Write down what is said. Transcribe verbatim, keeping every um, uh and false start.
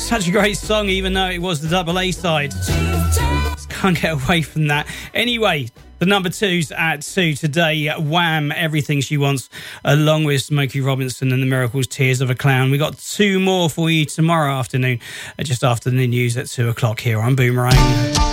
such a great song, even though it was the double A side. Just can't get away from that. Anyway, the number two's at two today. Wham! Everything She Wants, along with Smokey Robinson and the Miracles, Tears of a Clown. We got two more for you tomorrow afternoon, just after the news at two o'clock here on Boomerang.